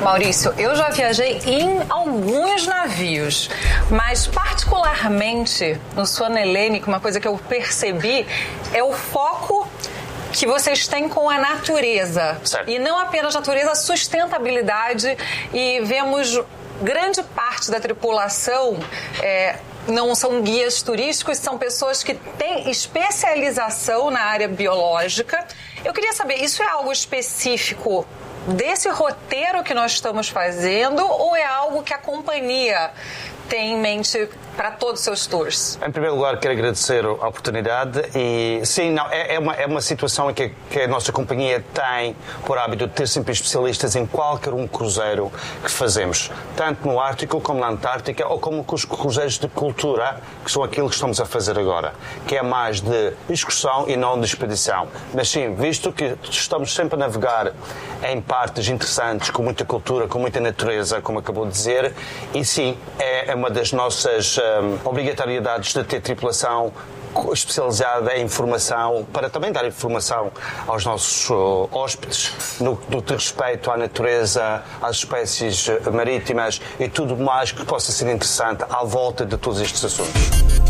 Maurício, eu já viajei em alguns navios, mas particularmente no Swan Hellenic, uma coisa que eu percebi é o foco que vocês têm com a natureza. Certo. E não apenas natureza, a sustentabilidade. E vemos grande parte da tripulação não são guias turísticos, são pessoas que têm especialização na área biológica. Eu queria saber, isso é algo específico desse roteiro que nós estamos fazendo ou é algo que a companhia tem em mente para todos os seus tours? Em primeiro lugar, quero agradecer a oportunidade e, sim, não, é uma situação em que a nossa companhia tem por hábito de ter sempre especialistas em qualquer um cruzeiro que fazemos, tanto no Ártico como na Antártica ou como com os cruzeiros de cultura, que são aquilo que estamos a fazer agora, que é mais de excursão e não de expedição. Mas sim, visto que estamos sempre a navegar em partes interessantes, com muita cultura, com muita natureza, como acabou de dizer, e sim, é uma das nossas obrigatoriedades de ter tripulação especializada em informação, para também dar informação aos nossos hóspedes no que respeito à natureza, às espécies marítimas e tudo mais que possa ser interessante à volta de todos estes assuntos.